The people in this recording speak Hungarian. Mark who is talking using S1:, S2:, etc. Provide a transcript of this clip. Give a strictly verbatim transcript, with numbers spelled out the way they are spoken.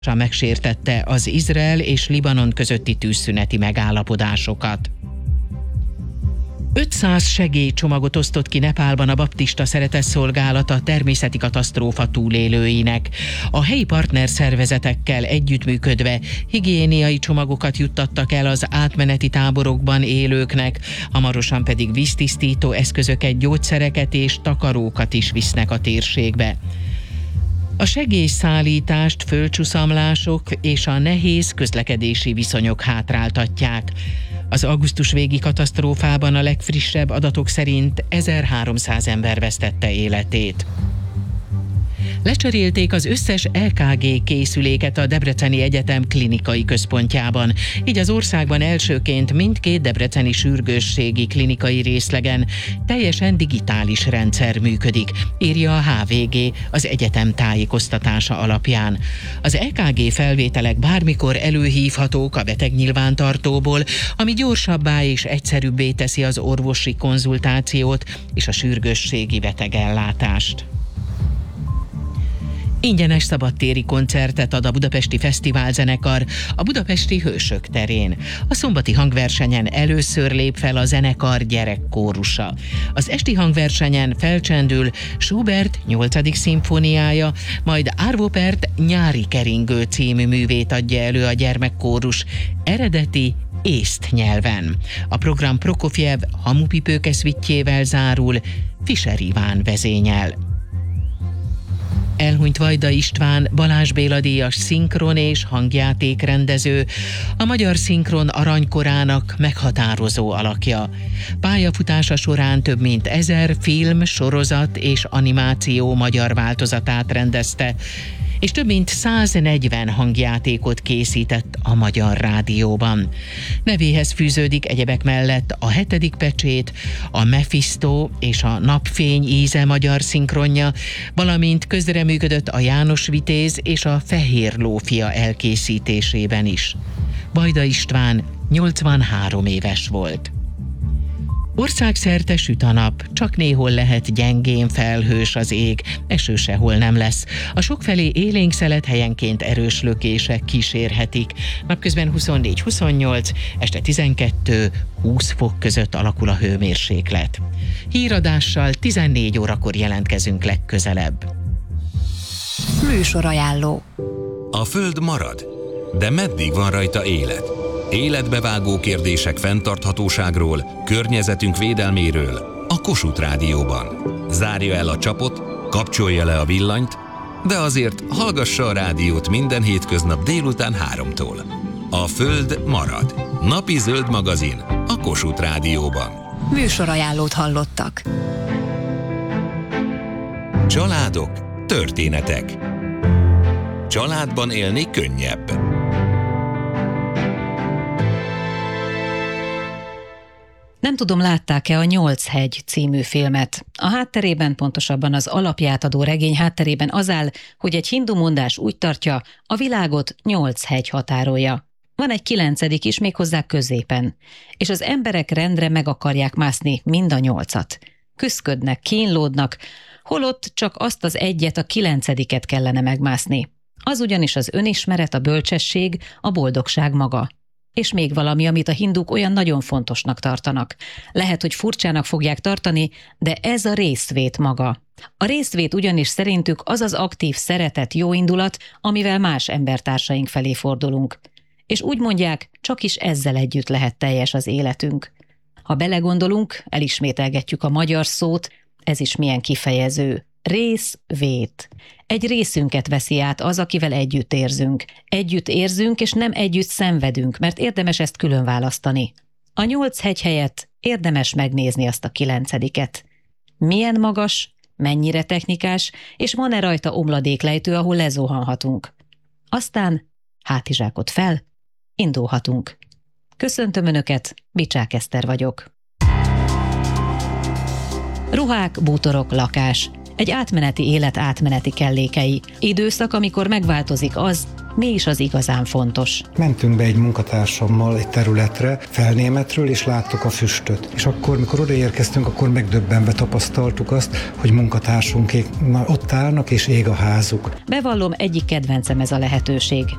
S1: megsértette az Izrael és Libanon közötti tűzszüneti megállapodásokat. ötszáz segélycsomagot osztott ki Nepálban a baptista szeretetszolgálat a természeti katasztrófa túlélőinek. A helyi partnerszervezetekkel együttműködve higiéniai csomagokat juttattak el az átmeneti táborokban élőknek, hamarosan pedig víztisztító eszközöket, gyógyszereket és takarókat is visznek a térségbe. A segélyszállítást földcsuszamlások és a nehéz közlekedési viszonyok hátráltatják. Az augusztus végi katasztrófában a legfrissebb adatok szerint ezerháromszáz ember vesztette életét. Lecserélték az összes é ká gé készüléket a Debreceni Egyetem klinikai központjában. Így az országban elsőként mindkét debreceni sürgősségi klinikai részlegen teljesen digitális rendszer működik, írja a há vé gé az egyetem tájékoztatása alapján. Az é ká gé felvételek bármikor előhívhatók a betegnyilvántartóból, ami gyorsabbá és egyszerűbbé teszi az orvosi konzultációt és a sürgősségi betegellátást. Ingyenes szabadtéri koncertet ad a Budapesti Fesztiválzenekar a Budapesti Hősök terén. A szombati hangversenyen először lép fel a zenekar gyerekkórusa. Az esti hangversenyen felcsendül Schubert nyolcadik szimfóniája, majd Arvo Pärt Nyári keringő című művét adja elő a gyermekkórus eredeti észt nyelven. A program Prokofjev hamupipőke szvittyével zárul, Fischer Iván vezényel. Elhunyt Vajda István Balázs Béla díjas szinkron és hangjátékrendező, a magyar szinkron aranykorának meghatározó alakja. Pályafutása során több mint ezer film, sorozat és animáció magyar változatát rendezte, és több mint száznegyven hangjátékot készített a Magyar Rádióban. Nevéhez fűződik egyebek mellett a Hetedik pecsét, a Mephisto és a Napfény íze magyar szinkronja, valamint közreműködött a János Vitéz és a Fehér lófia elkészítésében is. Vajda István nyolcvanhárom éves volt. Országszerte süt a nap, csak néhol lehet gyengén felhős az ég, eső sehol nem lesz. A sokfelé élénk szelet, helyenként erős lökések kísérhetik. Napközben huszonnégy huszonnyolc, este tizenkettő-húsz fok között alakul a hőmérséklet. Híradással tizennégy órakor jelentkezünk legközelebb.
S2: Műsorajánló.
S3: A Föld marad, de meddig van rajta élet? Életbevágó kérdések fenntarthatóságról, környezetünk védelméről a Kossuth Rádióban. Zárja el a csapot, kapcsolja le a villanyt, de azért hallgassa a rádiót minden hétköznap délután háromtól. A Föld marad. Napi zöld magazin a Kossuth Rádióban.
S2: Műsorajánlót hallottak.
S3: Családok, történetek. Családban élni könnyebb.
S4: Nem tudom, látták-e a Nyolc hegy című filmet. A hátterében, pontosabban az alapját adó regény hátterében az áll, hogy egy hindu mondás úgy tartja, a világot nyolc hegy határolja. Van egy kilencedik is, méghozzá középen. És az emberek rendre meg akarják mászni mind a nyolcat. Küszködnek, kínlódnak, holott csak azt az egyet, a kilencediket kellene megmászni. Az ugyanis az önismeret, a bölcsesség, a boldogság maga. És még valami, amit a hinduk olyan nagyon fontosnak tartanak. Lehet, hogy furcsának fogják tartani, de ez a részvét maga. A részvét ugyanis szerintük az az aktív szeretet, jóindulat, amivel más embertársaink felé fordulunk. És úgy mondják, csak is ezzel együtt lehet teljes az életünk. Ha belegondolunk, elismételgetjük a magyar szót, ez is milyen kifejező. Részvét. Egy részünket veszi át az, akivel együtt érzünk. Együtt érzünk, és nem együtt szenvedünk, mert érdemes ezt külön választani. A nyolc hegy helyett érdemes megnézni azt a kilencediket. Milyen magas, mennyire technikás, és van-e rajta omladéklejtő, ahol lezuhanhatunk. Aztán hátizsákot fel, indulhatunk. Köszöntöm Önöket, Bicsák Eszter vagyok. Ruhák, bútorok, lakás. egy átmeneti élet átmeneti kellékei. Időszak, amikor megváltozik az, mi is az igazán fontos.
S5: Mentünk be egy munkatársammal egy területre, Felnémetről, és láttuk a füstöt. És akkor, mikor odaérkeztünk, akkor megdöbbenve tapasztaltuk azt, hogy munkatársunkék ott állnak, és ég a házuk.
S4: Bevallom, egyik kedvencem ez a lehetőség.